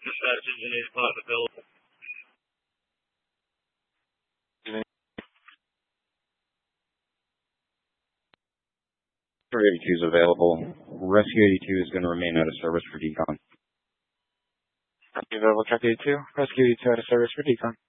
dispatch engine 8 o'clock available. Rescue 82 is available. Rescue 82 is going to remain out of service for decon. Available, Truck 82. Rescue 82 out of service for decon.